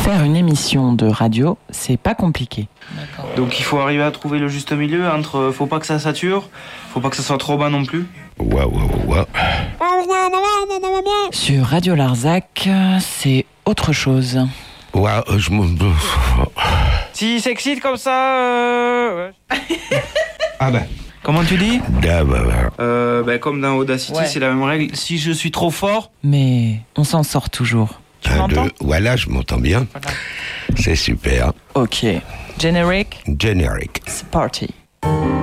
Faire une émission de radio, c'est pas compliqué. D'accord. Donc il faut arriver à trouver le juste milieu entre faut pas que ça sature, faut pas que ça soit trop bas non plus. Ouah. Sur Radio Larzac, c'est autre chose. Ouah, je me... Si s'excite comme ça... ouais. Ah ben. Comment tu dis Comme dans Audacity, Ouais. c'est la même règle. Si je suis trop fort... Mais on s'en sort toujours. Tu Un, m'entends? deux, voilà, je m'entends bien. Voilà. C'est super. Ok. Generic, Generic. c'est party.